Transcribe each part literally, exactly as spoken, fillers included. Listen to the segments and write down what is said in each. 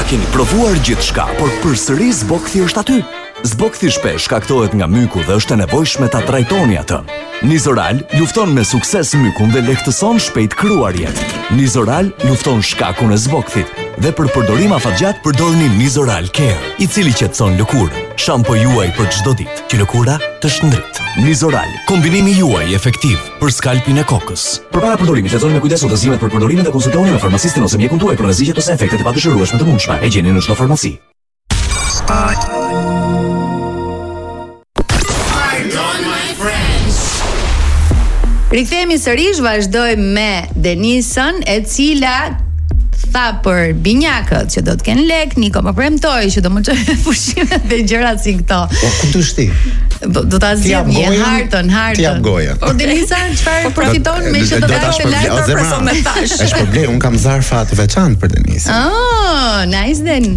Ta keni provuar gjithçka, por përsëri zbokthi është aty. Zbokthi shpesh shkaktohet nga myku dhe është e nevojshme ta trajtoni atë. Nizoral lufton me sukses mykun dhe lehtëson shpejt kryuarjet. Nizoral lufton shkakun e zbokthit dhe për përdorim afatgjat përdorni Nizoral Care, i cili qetëson lëkurën. Shampo juaj për çdo ditë, që lëkura të shndrit. Nizoral, kombinimi juaj efektiv për skalpin e kokës. Përpara përdorimit, lexoni me kujdes udhëzimet për përdorimin dhe konsultoni me farmacistin ose mjekun tuaj për rreziqet ose efektet e padëshirueshme të mundshme. E gjeni në çdo farmaci. Rikthehemi sërish, vazhdojmë me Denisën, e cila tha për binjakët që do të kenë lek, Niko më premtoi që do më çojë pushimet dhe gjërat si këto. Po ku do shti? Do ta zgjidh një hartën, hartën. Ti jap gojën. Po Denisa çfarë profiton me që do ta shte lart për personazh? Është problem, un kam zarfa të veçantë për Denisën. Oh, nice then.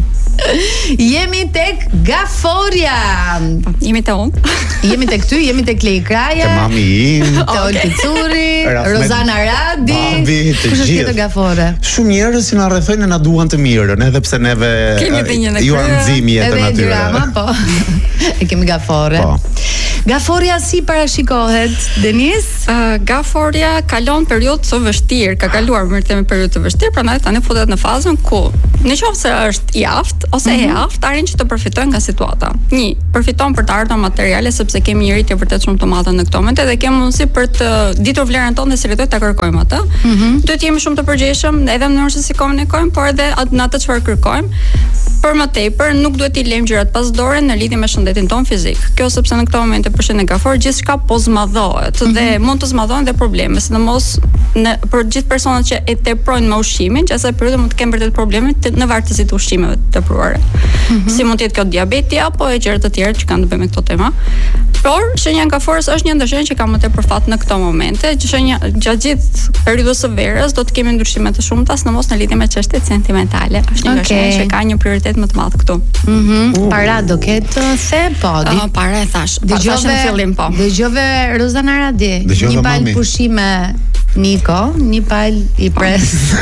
Jemi tek Gaforia. Jemi te unë. Jemi tek ty, jemi tek Lej Kraja. Te mami im. Te Olti Curi, Rozana Radi. Babi, të Kush është gjithë. tjetër Gafore? Shumë njerëz që na rrethojnë na duan të mirën, edhe pse neve ju anëzimi jetën aty. Po. E kemi Gafore. Po. Gaforia si parashikohet, Denis? Uh, Gaforia kalon periudhë të vështirë, ka kaluar më të me periudhë të vështirë, prandaj tani futet në fazën ku nëse është i aftë ose e aftë, arrin që të përfitojnë nga situata. Një, përfiton për të ardhur materiale sepse kemi një rritje vërtet shumë të madhe në këtë moment dhe kemi mundësi për të ditur vlerën tonë dhe si rritoj ta kërkojmë atë. Duhet jemi shumë të përgjegjshëm edhe në mënyrën se si komunikojmë, por edhe në atë çfarë kërkojmë. Për më tepër, nuk duhet i lëmë gjërat pas dore në lidhje me shëndetin ton fizik. Kjo sepse në këtë moment për shëndet Gafor gjithçka po zmadhohet mm -hmm. dhe mund të zmadhohen dhe probleme, sidomos në për gjithë personat që e teprojnë me ushqimin, që asaj periudhë mund të kenë vërtet probleme në vartësi të ushqimeve të tepruara. Mm -hmm. Si mund të jetë kjo diabeti apo e gjëra të tjera që kanë të bëjnë me këto tema. Por shenja e Gaforës është një ndër shenjat që ka më tepër fat në këto momente, që shenja gjatë gjithë periudhës së verës do të kemi ndryshime të shumta, sidomos në lidhje me çështjet sentimentale. Është një okay. shenjë që ka një prioritet më të madh këtu. Mhm. Uh. Para do ketë the po. Uh, para e thash. Dëgjove në fillim po. Dëgjove Rozana Radi. Një palë pushime Niko, një palë i pres.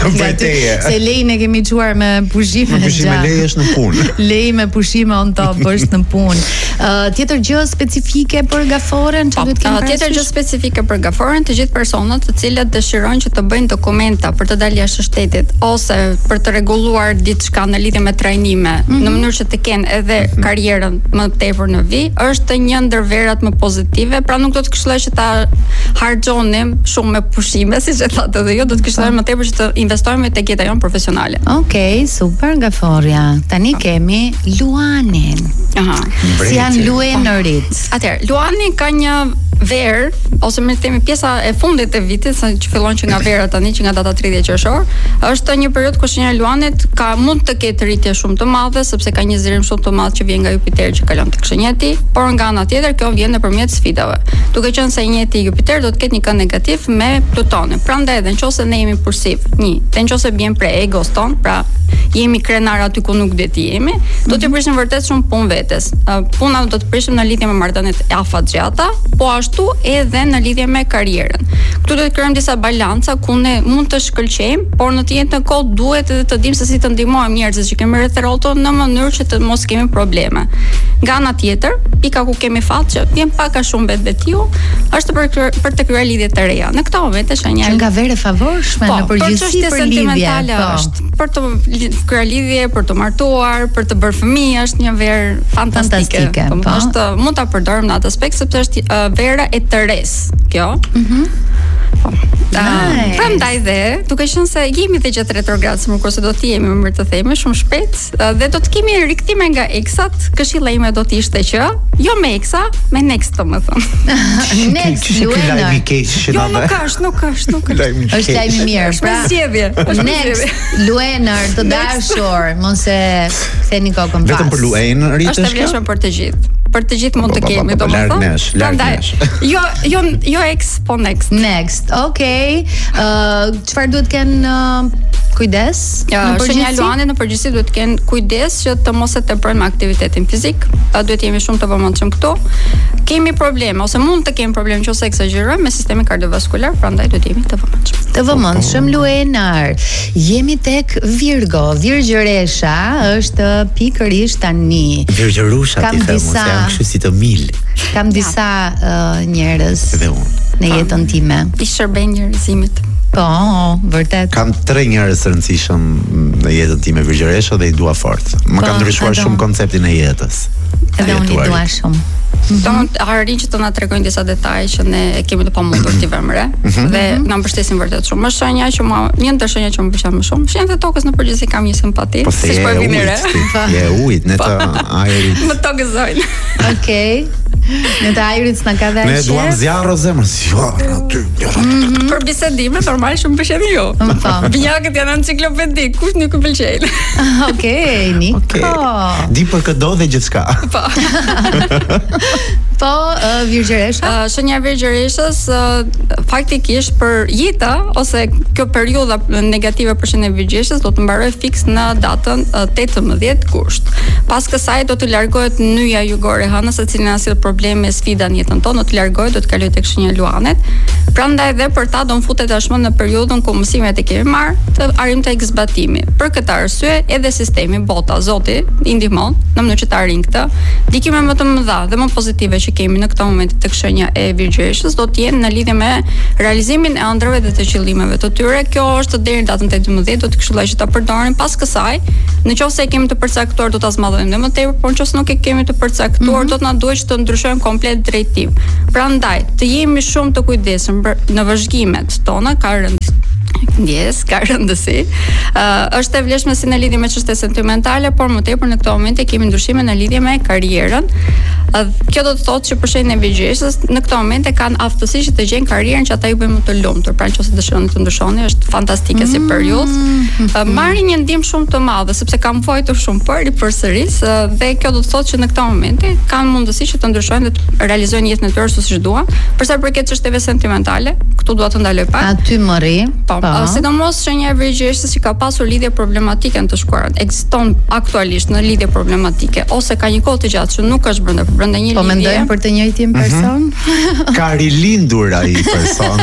Se lejnë e kemi quar me pushime. Me pushime lej është në punë. Lej me pushime on top është në punë. Uh, tjetër gjë specifike për Gaforen që duhet kemi parasysh? Tjetër gjë specifike për Gaforen, të gjithë personat të cilët dëshirojnë që të bëjnë dokumenta për të dalë jashtë shtetit ose për të rregulluar diçka në lidhje me trajnime, mm -hmm. në mënyrë që të kenë edhe mm -hmm. karrierën më tepër në vi, është një ndër verat më pozitive, pra nuk do të këshilloj që ta harxhonim shumë me pushime, siç e thatë edhe ju, do të këshilloj më tepër që të investojmë tek jeta jonë profesionale. Okej, okay, super Gaforia. Tani ah. kemi Luanin. Aha. Si janë luenërit? Atëherë, Luani ka një verë, ose më themi pjesa e fundit e vitit, sa që fillon që nga vera tani, që nga data tridhjetë qershor, është një periudhë ku shenja e Luanit ka mund të ketë rritje shumë të madhe, sepse ka një zërim shumë të madh që vjen nga Jupiteri që kalon tek shenjati, por nga ana tjetër kjo vjen nëpërmjet sfidave. Duke qenë se njëti Jupiter do të ketë një kënd negativ me Plutonin. Prandaj edhe nëse ne jemi impulsiv, një, dhe nëse bjen prej egos ton, pra jemi krenar aty ku nuk duhet të jemi, do të prishim vërtet shumë punë vetes. Puna do të prishim në lidhje me marrëdhëniet e afatgjata, po ashtu edhe në lidhje me karrierën. Këtu do të krijojmë disa balanca ku ne mund të shkëlqejmë, por në të njëjtën kohë duhet edhe të dimë se si të ndihmojmë njerëzit që kemi rreth rrotull në mënyrë që të mos kemi probleme. Nga ana tjetër, pika ku kemi fat që vjen pak a shumë vetvetiu, është për për të krijuar lidhje të reja. Në këtë moment është një nga vere favorshme në përgjithësi për lidhje, është për të krijuar lidhje, për të martuar, për të bërë fëmijë, është një verë fantastike. fantastike po. Është mund ta përdorim në atë aspekt sepse është uh, vera e të res, kjo. Mhm. Mm Nice. Prandaj dhe, duke qenë se jemi të gjatë retrograd, më kurse do të jemi më mirë të themi shumë shpejt, dhe do të kemi rikthime nga eksat, këshilla ime do të ishte që jo me eksa, me next domethënë. Next luenar. Jo, nuk është, nuk është, nuk është. Është lajm i mirë, pra. Zgjedhje. Next luenar të dashur, mos e theni kokën pas. Vetëm për luenërit është kjo? Është për të gjithë. Për të gjithë mund të kemi, domethënë. Prandaj, jo, jo, jo ex, po next. Next. test. Okej. Ë çfarë duhet kenë kujdes? Ja, shenja Luani në përgjithësi duhet të kenë kujdes që të mos e tepërojnë me aktivitetin fizik. Duhet jemi shumë të vëmendshëm këtu. Kemi probleme ose mund të kemi probleme nëse eksagjerojmë me sistemin kardiovaskular, prandaj duhet jemi të vëmendshëm. Të vëmendshëm Luenar. Jemi tek Virgo. Virgjëresha është pikërisht tani. Virgjërusha ti them, ose jam kështu si të mil. Kam disa uh, njerëz në jetën time. I shërben njerëzimit. Po, vërtet. Kam tre njerëz të rëndësishëm në jetën time virgjëresha dhe i dua fort. Më ka ndryshuar shumë konceptin e jetës. Edhe unë i dua shumë. Tonë arrin që të na tregojnë disa detaje që ne kemi të pamundur t'i vëmë re dhe na mbështesin vërtet shumë. Më shenja që më një ndër shenja që më pëlqen më shumë, shenjat e tokës në përgjithësi kam një simpati, siç po vini re. Je ujit, ne të ajrit. Më tokëzojnë. Okej. Në të ajrit s'na ka dhënë. Ne duam zjarro zemër, si jo, aty. Për bisedime normal shumë pëlqen ju. Binjakët janë enciklopedi, kush nuk i pëlqejnë. Okej, Niko. Di për këdo dhe gjithçka. Po. Po, uh, Virgjëresha? Uh, Shenja Virgjëreshës uh, faktikisht për jeta ose kjo periudha negative për shenjën e Virgjëreshës do të mbaroj fiks në datën uh, tetëmbëdhjetë gusht. Pas kësaj do të largohet nyja jugore hënës, e cila na sill probleme, sfida në jetën tonë, do të largohet, do të kalojë tek shenja e Luanit. Prandaj edhe për ta do mfutet tashmë në periudhën ku mësimet e kemi marr të arrim tek zbatimi. Për këtë arsye edhe sistemi bota, Zoti i ndihmon në mënyrë që të arrijmë këtë. Dikime më të mëdha dhe më pozitive që kemi në këtë moment tek shenja e Virgjëreshës do të jenë në lidhje me realizimin e ëndrave dhe të qëllimeve të tyre. Kjo është deri në datën tetëmbëdhjetë, do të këshilloj që ta përdorin. Pas kësaj, nëse e kemi të përcaktuar do ta zmadhojmë më tepër, por nëse nuk e kemi të përcaktuar, mm-hmm. do të na duhet të ndryshojmë komplet drejtim. Prandaj, të jemi shumë të kujdesshëm në vëzhgimet tona, ka rëndësi. Yes, ka rëndësi. Uh, është e vlefshme si në lidhje me çështje sentimentale, por më tepër në këtë moment e kemi ndryshime në lidhje me karrierën. Uh, kjo do të thotë që për shenjën e Virgjëreshës në këtë moment e kanë aftësi që të gjejnë karrierën që ata ju bëjnë më të lumtur. Pra nëse dëshironi të ndryshoni, është fantastike si periudhë. Uh, marrin një ndihmë shumë të madhe sepse kam vojtur shumë për i përsëris uh, dhe kjo do të thotë që në këtë moment kanë mundësi që të ndryshojnë dhe të realizojnë jetën e tyre siç duan. Për sa i përket çështjeve sentimentale, këtu dua të ndaloj pak. Aty më rri. Po, uh, sidomos shenja e Virgjëreshës që ka pasur lidhje problematike në të shkuarat. Ekziston aktualisht në lidhje problematike ose ka një kohë të gjatë që nuk është brenda brenda një lidhje. Po mendojmë për të njëjtin person? Mm-hmm. Ka rilindur ai person.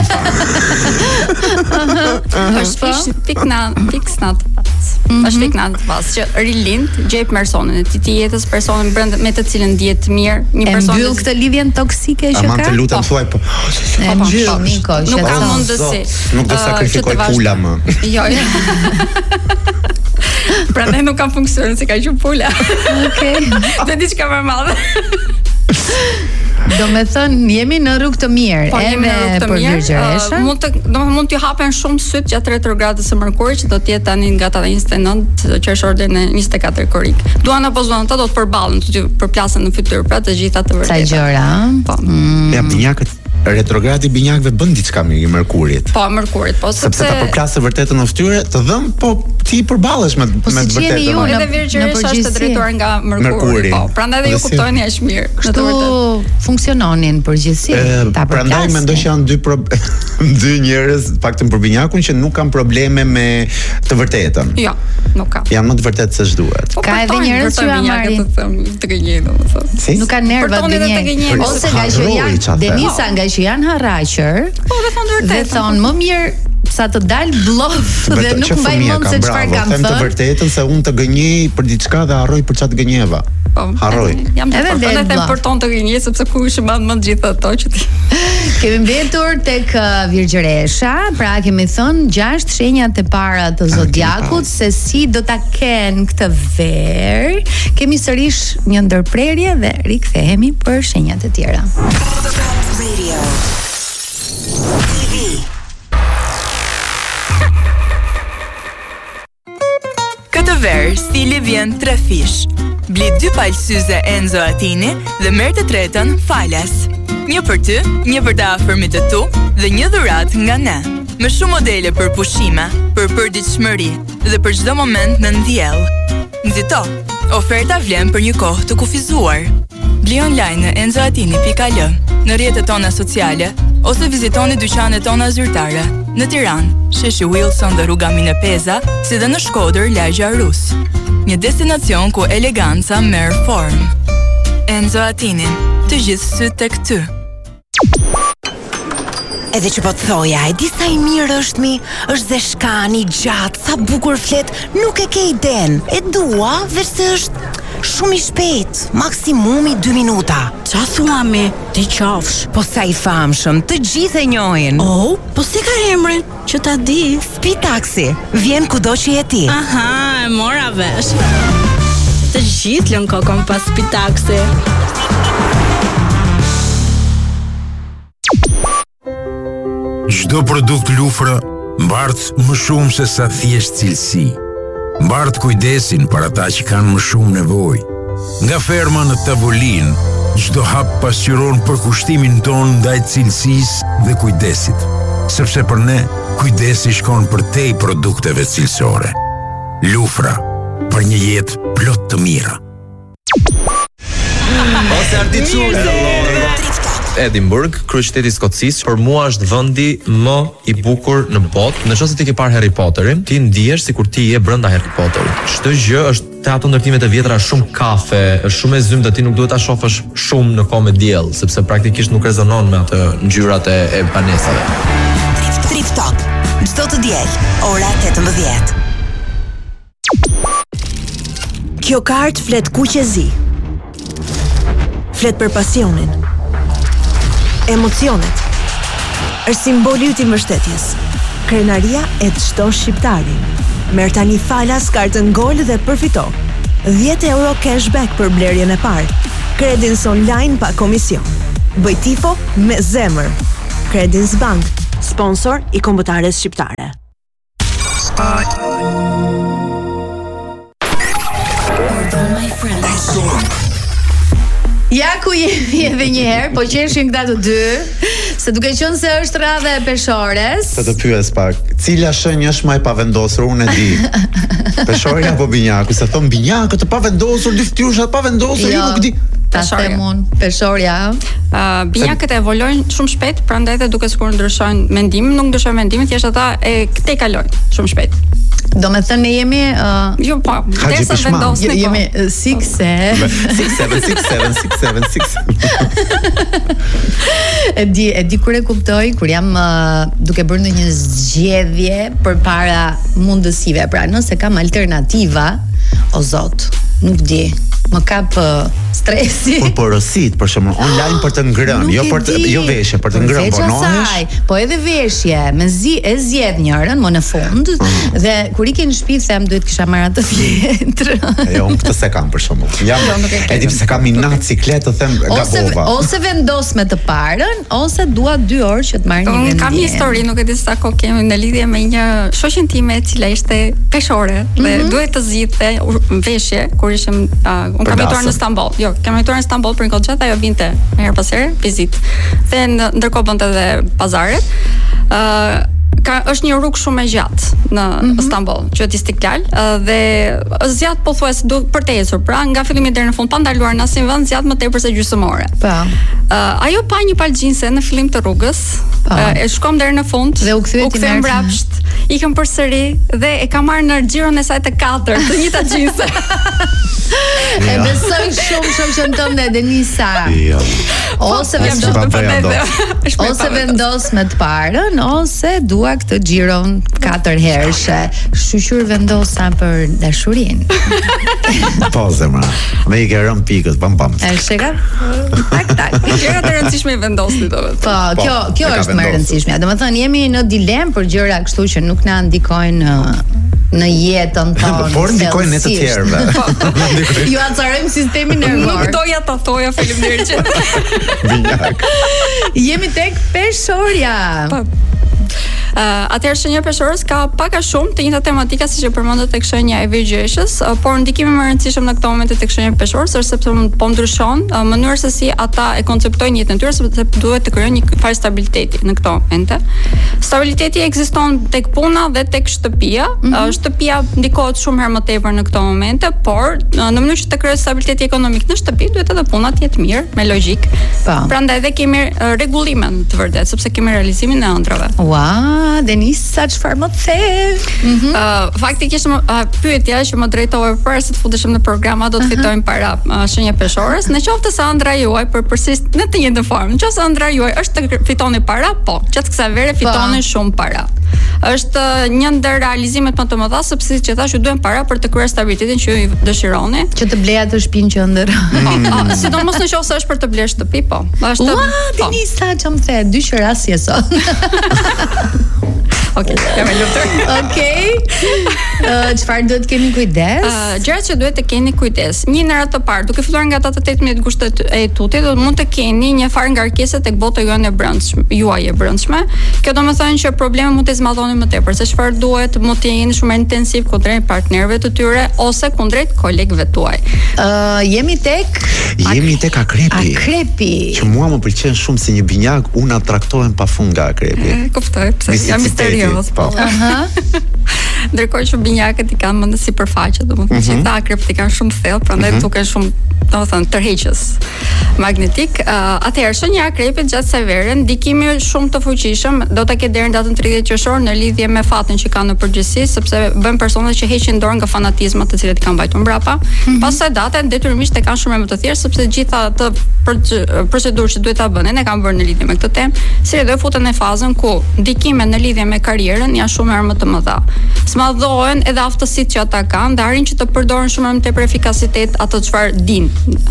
Është fiks fik na fiks na të pas. Është fik na të pas që rilind gjej personin e tij të jetës, personin brenda me të cilën ndihet mirë, një person. E mbyll këtë lidhjen toksike që ka. Ama të lutem thuaj po. E mbyll Niko, nuk ka mundësi. Nuk do sakrifikoj pula më. Jo, jo. Prandaj nuk ka funksionin se ka qenë pula. Okej. Dhe diçka më e madhe. Do me thënë, jemi në rrugë të mirë, po, e me për Virgjëreshën. Uh, mund të, do me mund t'ju hapen shumë syt gjatë retrogradës së Mërkurit, që do t'jetë tani nga data njëzet e nëntë qershor deri në njëzet e katër korik. Duan apo zonë ata do të përballen, të përplasen në fytyrë pra të gjitha të vërteta. Sa gjëra. Po. Mm. Ja binjakët retrogradi binjakëve bën diçka me Mërkurit. Po, Mërkurit, po sepse sepse ta përplasë vërtetën në fytyrë, të dhëm, po ti përballesh me po, me si vërtetën. Po, edhe Virgjëresha është drejtuar nga Mërkuri. Po, prandaj dhe ju kuptojeni aq mirë. Në të vërtetë funksiononin përgjithësi. Ta përplasë. Prandaj mendoj që janë dy pro... dy njerëz, paktën për binjakun që nuk kanë probleme me të vërtetën. Jo, nuk ka. Janë më të vërtetë se ç'duhet. Ka edhe njerëz që ja marrin të gënjej, domethënë. Nuk kanë nerva të gënjej. Ose nga që janë Denisa nga që janë harraqër. Po, dhe thonë vërtet. Dhe thonë më mirë sa të dal bllov dhe nuk mbaj mend se çfarë kam thënë. Them të vërtetën se unë të gënjej për diçka dhe harroj për çfarë të gënjeva. Po, harroj. Jam edhe vetë them për ton të gënjej sepse ku i mban mend gjithë ato që ti. Kemi mbetur tek uh, Virgjëresha, pra kemi thënë gjashtë shenjat e para të zodiakut se si do ta kenë këtë verë. Kemi sërish një ndërprerje dhe rikthehemi për shenjat e tjera. Radio. Këtë verë stili vjen tre fish. Bli dy palë syze Enzo Atini dhe merr të tretën Falas. Një për ty, një për të afërmit të tu dhe një dhurat nga ne. Me shumë modele për pushime, për përditshmëri dhe për çdo moment në ndjell. Nxito, oferta vlen për një kohë të kufizuar. Bli online në enzoatini pikë al, në rrjetet tona sociale, ose vizitoni dyqanet tona zyrtare, në Tiranë, sheshi Wilson dhe rruga Mine Peza, si dhe në Shkodër, lagja Rus. Një destinacion ku eleganca merr formë. Enzoatini, të gjithë sytë tek ty. Edhe që po të thoja, e di sa i mirë është mi, është dhe shkani, gjatë, sa bukur flet, nuk e ke iden. E dua, veç se është shumë i shpejt, maksimumi dy minuta. Qa thua mi, ti qafsh? Po sa i famshëm, të gjithë e njohin. Oh, po si ka emrin, që ta di? Speed Taxi, vjen kudo që je ti. Aha, e mora vesh. Të gjithë lën kokon pas Speed Taxi. Çdo produkt Lufra mbart më shumë se sa thjesht cilësi. Mbart kujdesin për ata që kanë më shumë nevojë. Nga ferma në tavolin, çdo hap pasqyron përkushtimin ton ndaj cilësisë dhe kujdesit. Sepse për ne, kujdesi shkon përtej produkteve cilësore. Lufra, për një jetë plot të mira. Ose ardiçure. Edinburgh, kryeqyteti i Skocisë, për mua është vendi më i bukur në botë. Nëse ti ke parë Harry Potterin, ti ndihesh sikur ti je brenda Harry Potterit. Çdo gjë është te ato ndërtimet e vjetra, shumë kafe, është shumë e zymë, ti nuk duhet ta shohësh shumë në kohë me diell, sepse praktikisht nuk rezonon me atë ngjyrat e, e banesave. Trip Top, çdo të diel, ora tetëmbëdhjetë. Kjo kartë flet kuqezi. Flet për pasionin, emocionet. Është simboli i mbështetjes. Krenaria e çdo shqiptari. Merr tani falas kartën Gol dhe përfito dhjetë euro cashback për blerjen e parë. Credins online pa komision. Bëj tifo me zemër. Credins Bank, sponsor i kombëtares shqiptare. Ja ku jemi edhe një herë, po qeshin këta të dy, se duke qenë se është radha e peshores. Të të pyes pak, cila shenjë është më e pavendosur, unë e di. Peshorja apo binjaku, se thon binjaku të pavendosur, dy fytyrëshat pavendosur, jo, nuk di. Ta them unë, peshorja. Uh, binjakët evolojnë shumë shpejt, prandaj edhe duke sikur ndryshojnë mendimin, nuk ndryshojnë mendimin, thjesht ata e këtej kalojnë shumë shpejt. Do me thënë ne jemi uh, jo po, derisa vendosni po. Jemi sikse. six seven six seven six seven six. E di, e di kur e kuptoj, kur jam uh, duke bërë ndonjë zgjedhje përpara mundësive. Pra, nëse kam alternativa, o zot, nuk di. Më kap uh, stresi. Por porosit, për shembull, online për të ngrënë, jo për të jo veshje, për të ngrënë bonohesh. Po edhe veshje, me zi e zgjedh njërin më në fund uh -huh. dhe kur i ke në shtëpi them duhet kisha marrë atë tjetër. Jo, unë këtë se kam për shembull. Jam e di pse kam inat cikletë, them gabova. Ose ose vendos me të parën, ose dua dy orë që të marr një vendim. Kam një histori, nuk e di sa kohë kemi në lidhje me një shoqen time e cila ishte peshore dhe mm -hmm. duhet të zgjidhte veshje kur ishim uh, unë kam jetuar në Stamboll. Jo, kam jetuar në Stamboll për një kohë gjatë, ajo vinte herë pas here vizitë. Dhe ndërkohë bënte edhe pazaret. ë uh, ka është një rrugë shumë e gjatë në mm -hmm. Stamboll, quhet Istiklal, dhe zgjat pothuajse duhet për të ecur. Pra, nga fillimi deri në fund pa ndaluar në asnjë vend, zgjat më tepër se gjysmore. Po. Uh, ajo pa një palë xhinse në fillim të rrugës, uh, e shkom deri në fund dhe u kthye mbrapsht, ikëm përsëri dhe e ka marrë në xhiron e saj të katërt, të njëjta xhinse. E besoj shumë shumë që në tënde Denisa. Jo. Ose vendos ose vendos me të parën, ose dua këtë xhiron katër herëshe. Shqyr vendosa për dashurinë. Po zemra. Me i ke rënë pikët, pam pam. E shega? Tak tak. Gjërat e rëndësishme i vendosni domet. Po, kjo kjo është më e rëndësishme. Domethënë jemi në dilemë për gjëra kështu që nuk na ndikojnë në jetën tonë. Por ndikojnë në të tjerëve. Ju acarojmë sistemin nervor. Nuk doja ta thoja, faleminderit. Binjak. Jemi tek peshorja. Uh, Atëherë shenja peshorës ka pak a shumë të njëjta tematika siç e përmendët tek shenja e virgjeshës, uh, por ndikimi më i rëndësishëm në këto momente tek shenja peshorës është sepse po ndryshon uh, mënyra se si ata e konceptojnë jetën e tyre, sepse duhet të krijojnë një farë stabiliteti në këto momente. Stabiliteti ekziston tek puna dhe tek shtëpia. Mm -hmm. uh, shtëpia ndikohet shumë herë më tepër në këto momente, por uh, në mënyrë që të krijohet stabiliteti ekonomik në shtëpi, duhet edhe puna të jetë mirë, me logjik. Prandaj edhe kemi uh, rregullimin të vërtet, sepse kemi realizimin e ëndrave. Ua, Denisa, çfarë më the? Mm -hmm. uh, faktikisht uh, pyetja që më drejtove para se të futeshëm në program, a do të uh -huh. fitojmë para uh, shenja peshorës, në qoftë se ëndra juaj për përsëris në të njëjtën formë. Nëse ëndra juaj është të fitoni para, po, gjatë kësaj vere fitoni shumë para. Është një ndër realizimet më të mëdha, sepse siç e thash, ju duhen para për të kryer stabilitetin që ju dëshironi, që të blej atë shtëpinë që ëndër. Po, sidomos në qoftë se është për të bler shtëpi, po. Është. Ua, Denisa, çam the, dy qërasje sot. Okej, jam e lumtur. Okej. Çfarë duhet të kemi kujdes? Uh, gjërat që duhet të keni kujdes. Një në radhë të parë, duke filluar nga ata të tetëmbëdhjetë gushtet e tutit, do mund të keni një farë ngarkese tek bota juaj e brendshme, juaj e brendshme. Kjo do të thonë që problemet mund të zmadhoni më tepër, se çfarë duhet, mund të jeni shumë intensiv kundrejt partnerëve të tyre ose kundrejt kolegëve tuaj. Ë, uh, jemi tek Jemi tek akrepi. Akrepi. Që mua më pëlqen shumë si një binjak, unë atraktohem pafund nga akrepi. E, kuptoj, pse jam misterioz. Po. Aha. Ndërkohë që binjakët i kanë më në sipërfaqe, domethënë që ata akrepët i kanë shumë thellë, prandaj duken shumë, domethënë, tërheqës magnetik. Uh, Atëherë shenja e akrepit gjatë kësaj vere, ndikimi shumë të fuqishëm do ta ketë deri në datën tridhjetë qershor në lidhje me fatin që kanë në përgjithësi, sepse bën personat që heqin dorë nga fanatizmat të cilët i kanë mbajtur mbrapa. Mm -hmm. Pas kësaj date detyrimisht e kanë shumë më të thjeshtë, sepse gjitha ato procedurë që duhet ta bënin e kanë bërë në lidhje me këtë temë, si edhe futen në fazën ku ndikimet në lidhje me karrierën janë shumë herë më të mëdha. Smadhohen edhe aftësitë që ata kanë dhe arrin që të përdoren shumë më tepër efikasitet ato çfarë din.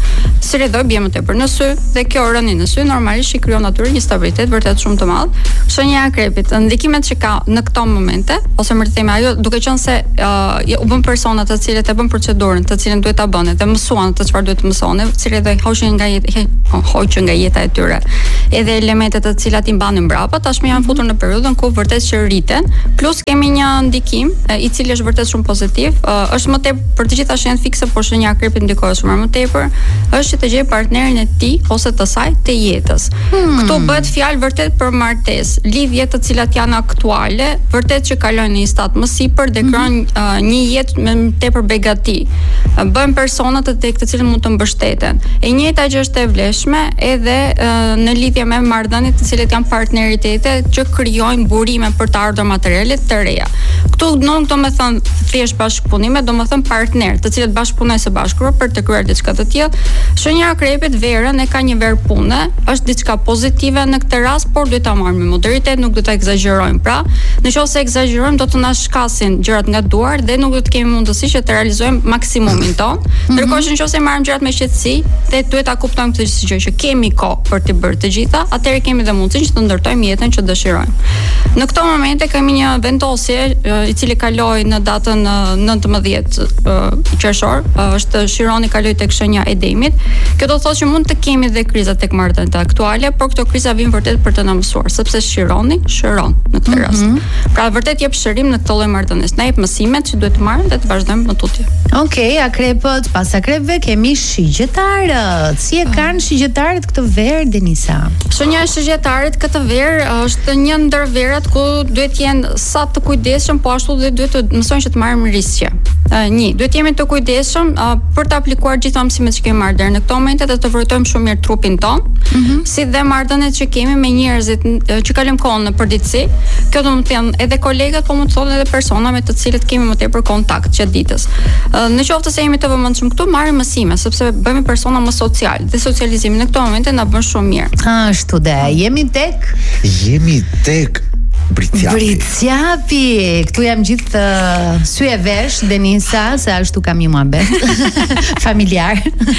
Si rrjedhoj bie më tepër në sy dhe kjo rënie në sy normalisht i krijon aty një stabilitet vërtet shumë të madh. Shenja e akrepit, ndikimet që ka në këto momente, ose më të themi ajo, duke qenë se uh, u bën persona të cilët e bën procedurën, të cilën duhet ta bënin dhe mësuan atë çfarë duhet të mësonin, si rrjedhoj hoqën nga jeta, hoqën nga jeta e tyre. Edhe elementet të cilat i mbanin mbrapa, tashmë janë futur në periudhën ku vërtet që rriten, plus kemi një ndikim i cili është vërtet shumë pozitiv. Uh, është më tepër për të gjitha shenjat fikse, por shenja e akrepit ndikohet shumë më tepër, është që të gjej partnerin e tij ose të saj të jetës. Hmm. Ktu bëhet fjalë vërtet për martesë, lidhje të cilat janë aktuale, vërtet që kalojnë në një stad më sipër dhe krijojnë hmm. uh, një jetë me tepër begati. Uh, Bën persona të tek të cilën mund të mbështeten. E njëjta gjë është e vlefshme edhe uh, në lidhje me marrëdhëniet të cilët janë partneritete që krijojnë burime për të ardhur materiale të reja. Ktu nuk do të thon thjesht bashkëpunime, do të thon partner, të cilët bashkëpunojnë së bashku për të krijuar diçka të tillë. Shenja e akrepit verën e ka një verë pune, është diçka pozitive në këtë rast, por duhet ta marrim me moderitet, nuk duhet ta egzagjerojmë. Pra, nëse egzagjerojmë do të na shkasin gjërat nga duar dhe nuk do të kemi mundësi që të realizojmë maksimumin ton. Ndërkohë që nëse marrim gjërat me qetësi, dhe duhet ta kuptojmë këtë gjë që kemi kohë për të bërë të gjitha, atëherë kemi dhe mundësinë që të ndërtojmë jetën që dëshirojmë. Në këto momente kemi një vendosje i cili kaloi në datën nëntëmbëdhjetë qershor, është Shironi kaloi tek shenja e Demit. Kjo do të thotë që mund të kemi dhe kriza tek marrëdhëniet aktuale, por këto kriza vijnë vërtet për të na mësuar, sepse Shironi shëron në këtë rast. Mm -hmm. Pra vërtet jep shërim në këtë lloj marrëdhënies. Na jep mësimet që duhet të marrim dhe të vazhdojmë më tutje. Okej, okay, akrepët, pas akrepëve kemi shigjetarët. Si e kanë shigjetarët këtë verë, Denisa? Shenja e shigjetarët këtë verë është një ndër verat ku duhet jenë sa të kujdesshëm, po ashtu dhe duhet të mësojnë që të marrim riskje. Uh, një, duhet jemi të kujdesshëm uh, për të aplikuar gjitha mësimet që kemi marrë deri në këtë moment dhe të vërtetojmë shumë mirë trupin ton, mm -hmm. si dhe marrëdhëniet që kemi me njerëzit uh, që kalojmë kohën në përditësi. Kjo do të thënë edhe kolegat, po mund të thonë edhe persona me të cilët kemi më tepër kontakt gjatë ditës. Uh, në qoftë se jemi të vëmendshëm këtu, marrim mësime, sepse bëhemi persona më social dhe socializimi në këtë moment na bën shumë mirë. Ashtu dhe jemi tek jemi tek Britsjapi. Britsjapi. Këtu jam gjithë uh, sy e vesh, Denisa, se ashtu kam një muhabet familjar.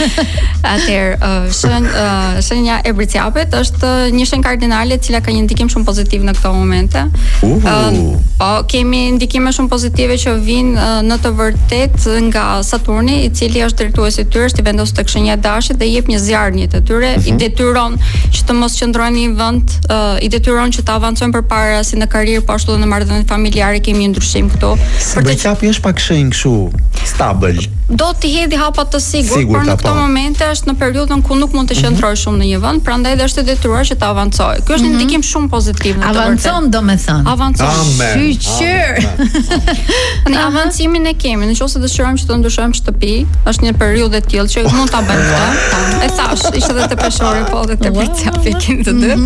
Atëherë, uh, shen, uh, shenja e Britsjapit është një shenjë kardinale e cila ka një ndikim shumë pozitiv në këto momente. Uh. Uh, po, kemi ndikime shumë pozitive që vijnë uh, në të vërtet nga Saturni, i cili është drejtuesi i tyre, është i vendosur tek shenja e Dashit dhe jep një zjarr në jetën e tyre, uh -huh. i detyron që të mos qëndrojnë në një vend, uh, i detyron që të avancojnë përpara si në karrierë, po ashtu edhe në marrëdhënie familjare kemi një ndryshim këtu. Për të qapi është pak shenjë kështu stabil. Do t'i hedhi hapa të sigurt, Sigur, por në ta këto po. momente është në periudhën ku nuk mund të qëndroj shumë në një vend, prandaj dhe është e detyruar që të avancojë. Ky është një ndikim shumë pozitiv në të vërtetë. Avancon domethënë. Avancon. Amen. Shqyr. Ne avancimin e kemi, nëse dëshirojmë që të ndryshojmë shtëpi, është një periudhë e tillë që mund ta bëjmë këtë. E thash, ishte edhe te peshori, po edhe te përcapi kemi të dy.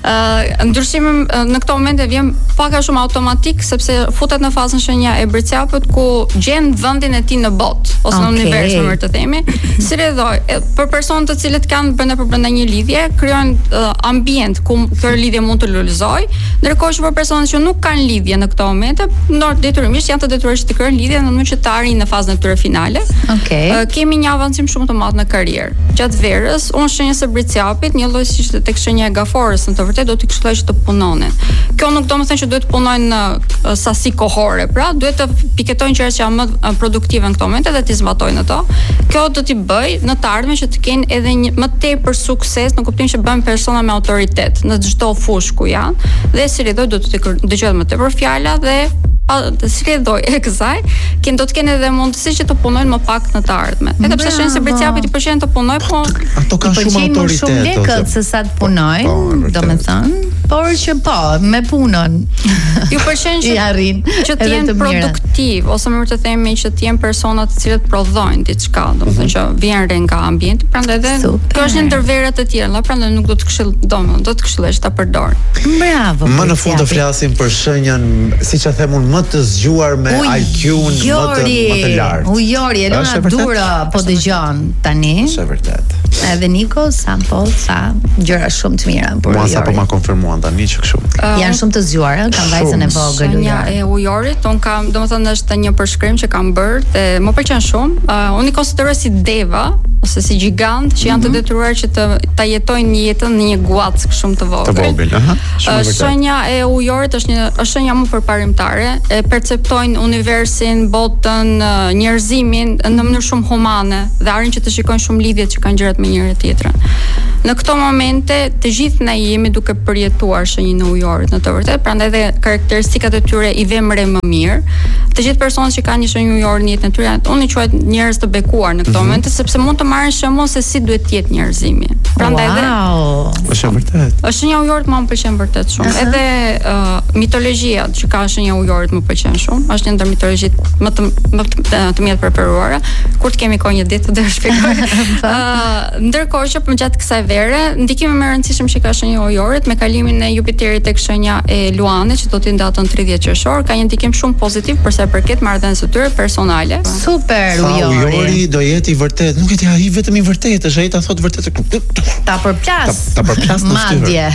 Ë ndryshimi në këto momente vjen pak a shumë automatik sepse futet në fazën shenja e bërcapit ku gjen vendin e tij në botë ose në univers, më të themi. Si rrethoj, për personat të cilët kanë brenda për brenda një lidhje, krijojnë uh, ambient ku kjo lidhje mund të lulëzojë, ndërkohë që për personat që nuk kanë lidhje në këto momente, ndonjë detyrimisht janë të detyruar që të krijojnë lidhje në mënyrë që të arrijnë në fazën e tyre finale. Okej. Uh, kemi një avancim shumë të madh në karrierë. Gjatë verës, unë shenjës së bërcapit, një lloj siç tek shenja e gaforës, në të vërtetë do t'i këshilloj që të punonin. Kjo nuk do të thënë që duhet të punojnë në uh, sasi kohore, pra duhet të piketojnë gjërat që janë më uh, produktive në këto momente dhe t'i zbatojnë ato. Kjo do t'i bëj në të ardhmen që të kenë edhe një më tepër sukses në kuptimin që bëhen persona me autoritet në çdo fushë ku janë dhe si rridoj do të dëgjohet më tepër fjala dhe pa të si rridoj e kësaj, kanë do të kenë edhe mundësi që të punojnë më pak në të ardhmen. Edhe pse shenjë se bërcapit i pëlqen të punoj, po ato kanë shumë autoritet. Shumë lekët se sa të punojnë, domethënë, por që po, me punën. Ju pëlqen që arrin që të jenë produktiv ose më të themi që të jenë persona të cilët prodhojnë diçka, domethënë që vjen re nga ambienti, prandaj edhe kjo është një ndër verat e tjera, prandaj nuk do të këshill, domethënë do të këshilloj ta përdor. Bravo. Më në fund të flasim për shenjën, siç e them unë, më të zgjuar me I Q-n më të më të lartë. U Jori, Elona Dura po dëgjon tani. Është vërtet. Edhe Niko sa po sa gjëra shumë të mira për Mua sapo ma konfirmuan tani që kështu. Uh, janë shumë të zgjuar, kanë vajzën e vogël. Shenja e ujorit, un kam, domethënë është një përshkrim që kam bërë dhe më pëlqen shumë. Uh, unë i konsideroj si deva ose si gjigant që janë mm -hmm. të detyruar që të ta jetojnë jetën në një guac shumë të vogël. Të vogël, aha. Uh, shenja e ujorit është një është shenja më përparimtare, e perceptojnë universin, botën, uh, njerëzimin në mënyrë shumë humane dhe arrin që të shikojnë shumë lidhjet që kanë gjërat me njëri tjetrën. Në këto momente të gjithë ne jemi duke përjetuar shenjën e ujorit në të vërtetë, prandaj dhe karakteristikat e tyre i vëmë re më mirë. Të gjithë personat që kanë një shenjë ujor në jetën e tyre, unë i quaj njerëz të bekuar në këto mm -hmm. momente sepse mund të marrin shembull se si duhet të jetë njerëzimi. Prandaj dhe wow. Është vërtet. Është shenja e ujorit më pëlqen vërtet shumë. Uh -huh. Edhe uh, mitologjia që ka shenja e ujorit më pëlqen shumë. Është një ndër mitologjitë më të më të, të mia të preferuara. Kur të kemi kohë një ditë do të shpjegoj. uh, ndërkohë që gjatë kësaj vere, ndikimi më i rëndësishëm që ka shenja e ujorit me kalimin e Jupiterit tek shenja e Luanit që do të datën tridhjetë qershor, ka një ndikim shumë pozitiv për sa i përket marrëdhënies së tyre personale. Super ujori. Ujori do jetë i vërtet, nuk e di ai vetëm i vërtet, është ai ta thotë vërtet. Ta përplas. Ta, ta përplas në fytyrë. Madje.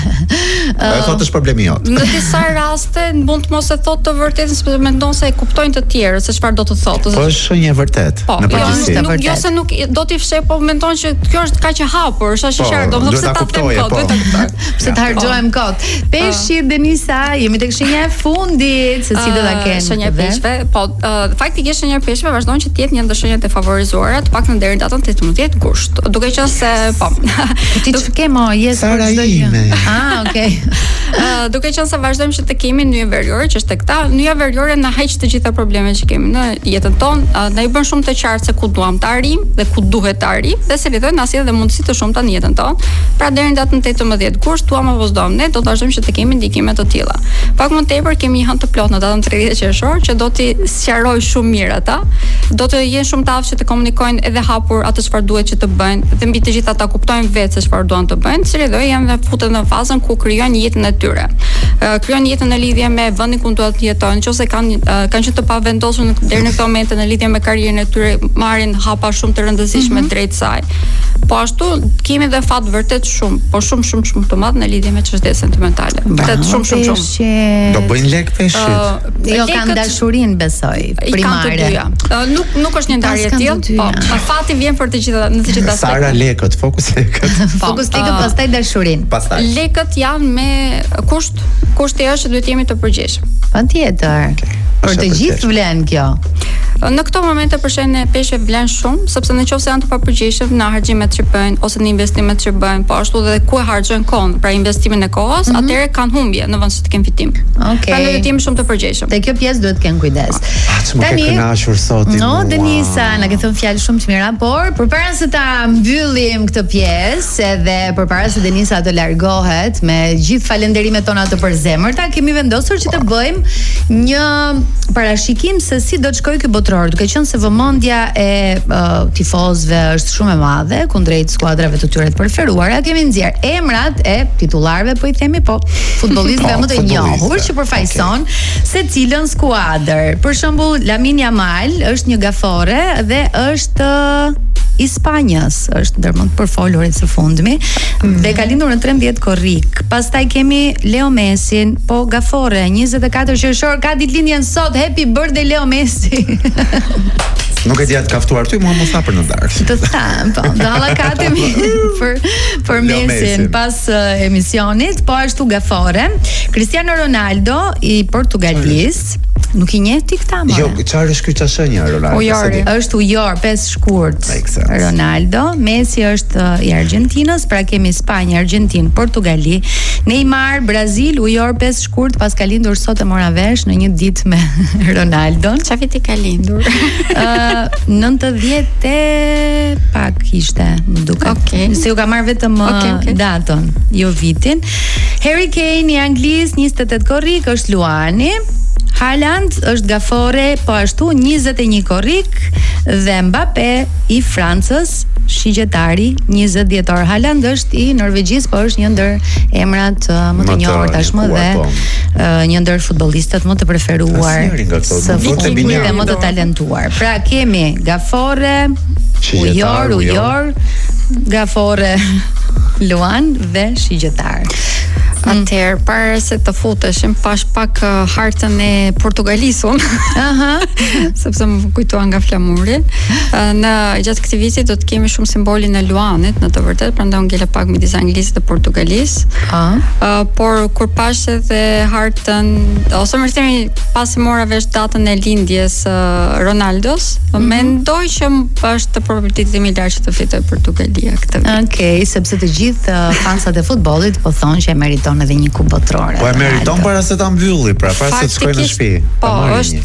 Ai thotë është problemi jot. Në disa raste mund të mos e thotë të vërtetën sepse mendon se e kuptojnë të tjerë se çfarë do të thotë. Po është shenjë e vërtet në përgjithësi. Jo, nuk, jo se nuk do t'i fshej, po mendon që kjo është kaq e hapur, është ashtu, domethënë pse ta them kot, duhet ta kuptoj. Pse ta harxojmë kot. Peshi Denisa, jemi tek shenja e fundit, se si do ta kenë. Shenja e peshqve, po faktikisht shenja e peshqve vazhdon që të jetë një ndër shenjat e favorizuara, të paktën deri në datën tetëmbëdhjetë gusht. Duke qenë se po. Ti ç'ke mo, jes për çdo gjë. Ah, okay. Uh, duke qenë se vazhdojmë që të kemi nyje veriore që është tek ta, nyja veriore na heq të gjitha problemet që kemi në jetën tonë, uh, na i bën shumë të qartë se ku duam të arrijmë dhe ku duhet të arrijmë dhe se lidhet na sjell dhe mundësi të shumta në jetën tonë. Pra deri në datën tetëmbëdhjetë gusht, duam apo s'duam, ne do të vazhdojmë që të kemi ndikime të tilla. Pak më tepër kemi një hënë të plotë në datën tridhjetë qershor që do t'i sqaroj shumë mirë ata. Do të jenë shumë të aftë që të komunikojnë edhe hapur atë çfarë duhet që të bëjnë dhe mbi të gjitha ta kuptojnë vetë se çfarë duan të bëjnë, si rrjedhoj janë dhe futen në fazën ku krijojnë jetën e tyre. Uh, krijojnë jetën në lidhje me vendin ku duhet të jetojnë, nëse kanë uh, kanë qenë të pavendosur deri në këtë moment në lidhje me karrierën e tyre, marrin hapa shumë të rëndësishme mm -hmm. drejt saj. Po ashtu kemi dhe fat vërtet shumë, po shumë shumë shumë të madh në lidhje me çështje sentimentale. Vërtet shumë shumë shumë. Do bëjnë lek peshqit. Uh, jo kanë dashurinë besoj, primare. Uh, nuk nuk është një ndarje e tillë, po fati vjen për të gjitha në të gjitha aspektet. Sara lekët, fokus lekët. Fokus lekët, pastaj dashurinë. Pastaj. Lekët janë me kusht, kushti është që duhet jemi të përgjegjshëm. Patjetër. Për të gjithë vlen kjo. Në këto momente përshëndetje peshë vlen shumë, sepse nëse janë të papërgjeshëm në harximet që bëjnë ose në investimet që bëjnë, po ashtu edhe ku e harxojnë kohën, pra investimin e kohës, mm -hmm. atëherë kanë humbje në vend se të kenë fitim. Okej. Okay. Prandaj duhet të jemi shumë të përgjegjshëm. Te kjo pjesë duhet të kenë kujdes. Tani, më ke kënaqur sot. No, Denisa, na ke thënë fjalë shumë të mira, por përpara se ta mbyllim këtë pjesë, edhe përpara se Denisa të largohet me gjithë falënderimet tona të përzemërta, kemi vendosur që të bëjmë një parashikim se si do të shkojë ky botror, duke qenë se vëmendja e uh, tifozëve është shumë e madhe kundrejt skuadrave të tyre të preferuara. Kemi nxjerr emrat e titullarëve, po i themi, po futbollistëve më të njohur që përfaqëson okay. secilën skuadër. Për shembull, Lamine Yamal është një gafore dhe është i Spanjës, është ndër më të përfolurit së fundmi, mm. dhe ka lindur në trembëdhjetë korrik. Pastaj kemi Leo Messin, po gafore, njëzet e katër qershor, ka ditëlindjen sot, happy birthday Leo Messi. Nuk e di atë kaftuar ty, mua më tha për në darkë. Të tham, po, do hallakatemi për për Messin pas uh, emisionit, po ashtu gafore. Cristiano Ronaldo i Portugalisë. Nuk i njeh ti këta më. Jo, çfarë është ky çashënja Ronaldo? Ujori. Është ujor, pesë shkurt. Ronaldo, Messi është uh, i Argjentinës, pra kemi Spanjë, Argjentinë, Portugali, Neymar, Brazil, ujor pesë shkurt, pas ka lindur sot e mora vesh në një ditë me Ronaldon. Çfarë viti ka lindur? uh, nëntëdhjetë e pak ishte, më duket. Okay. Se ju ka marrë vetëm okay, okay. datën, jo vitin. Harry Kane i Anglisë, njëzet e tetë korrik, është Luani. Haaland është gafore, po ashtu njëzet e një korrik, dhe Mbappé i Francës, shigjetari, njëzet dhjetor. Haaland është i Norvegjisë, po është një ndër emrat uh, më të njohur tashmë dhe uh, një ndër futbollistët më të preferuar së futbollit dhe më të talentuar. Pra kemi gafore, ujor, ujor, gafore, Luan dhe shigjetar. Atëherë, para se të futeshim, pash pak uh, hartën e Portugalisun. Aha. Sepse më kujtuan nga flamuri. Uh, në gjatë këtij viti do të kemi shumë simbolin e Luanit, në të vërtetë, prandaj u ngela pak midis Anglisë dhe Portugalisë. Uh, por kur pash edhe hartën, ose më themi pasi mora vesh datën e lindjes uh, Ronaldos, mm-hmm. mendoj që është probabiliteti më i lartë që të fitojë Portugalia këtë vit. Okej, okay, sepse të gjithë uh, fansat e futbollit po thonë që e meriton edhe një kupë botrore. Po e meriton para se ta mbylli, pra para se të shkojë në shtëpi. Po, është